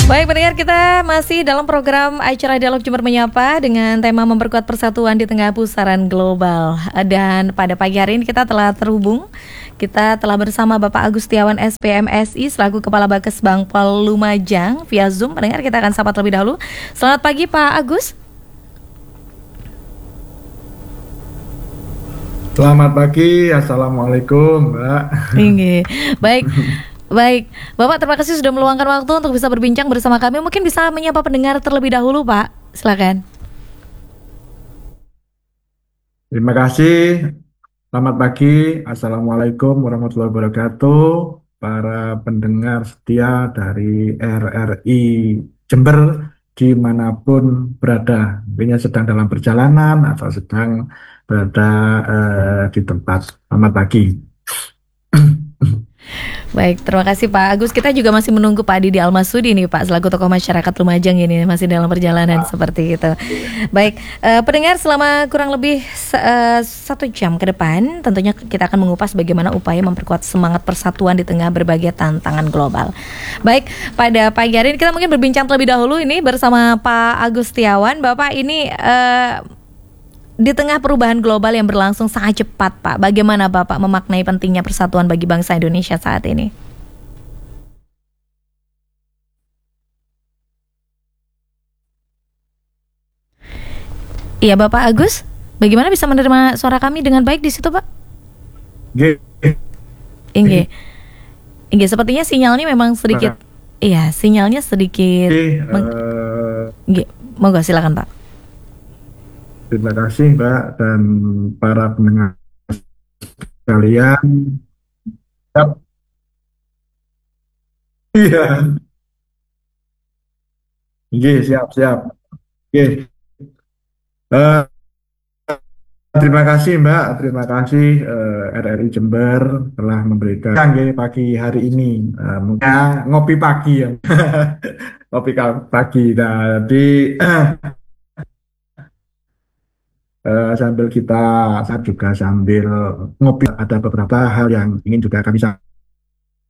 Baik pendengar, kita masih dalam program acara Dialog Jember Menyapa dengan tema memperkuat persatuan di tengah pusaran global. Dan pada pagi hari ini kita telah terhubung. Kita telah bersama Bapak Agus Setiawan SPMSI selaku Kepala Bakes Bangpol Lumajang via Zoom. Pendengar, kita akan sapa terlebih dahulu. Selamat pagi Pak Agus. Selamat pagi, Assalamualaikum Mbak. Baik. Baik, Bapak terima kasih sudah meluangkan waktu untuk bisa berbincang bersama kami. Mungkin bisa menyapa pendengar terlebih dahulu Pak, silakan. Terima kasih, selamat pagi, Assalamualaikum warahmatullahi wabarakatuh. Para pendengar setia dari RRI Jember dimanapun berada, mungkin sedang dalam perjalanan atau sedang berada di tempat. Selamat pagi. Baik, terima kasih Pak Agus. Kita juga masih menunggu Pak Didi Almasudi nih Pak, selaku tokoh masyarakat Lumajang ini masih dalam perjalanan seperti itu. Baik, pendengar selama kurang lebih 1 jam ke depan, tentunya kita akan mengupas bagaimana upaya memperkuat semangat persatuan di tengah berbagai tantangan global. Baik, pada pagi hari ini kita mungkin berbincang terlebih dahulu ini bersama Pak Agus Setiawan. Bapak ini di tengah perubahan global yang berlangsung sangat cepat, Pak, bagaimana Bapak memaknai pentingnya persatuan bagi bangsa Indonesia saat ini? Iya, Bapak Agus, bagaimana bisa menerima suara kami dengan baik di situ, Pak? Inge, sepertinya sinyalnya memang sedikit, iya, sinyalnya sedikit. Monggo silakan, Pak. Terima kasih Mbak dan para pendengar sekalian. Iya, siap. Oke. Eh, Terima kasih Mbak, terima kasih RRI Jember telah memberikan pagi hari ini. Mungkin ngopi pagi ya, ngopi pagi. Jadi sambil saya juga sambil ngopi, ada beberapa hal yang ingin juga kami sampaikan.